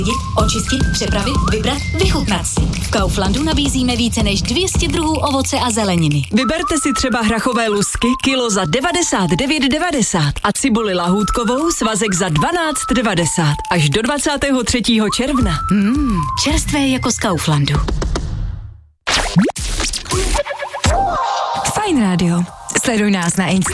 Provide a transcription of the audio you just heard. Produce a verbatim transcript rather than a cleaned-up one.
Očistit, přepravit, vybrat, vychutnat si. V Kauflandu nabízíme více než dvě stě druhů ovoce a zeleniny. Vyberte si třeba hrachové lusky kilo za devadesát devět devadesát a cibuli lahůdkovou svazek za dvanáct devadesát až do dvacátého třetího června. Mmm, čerstvé jako z Kauflandu. Fajn rádio. Sleduj nás na Instagramu.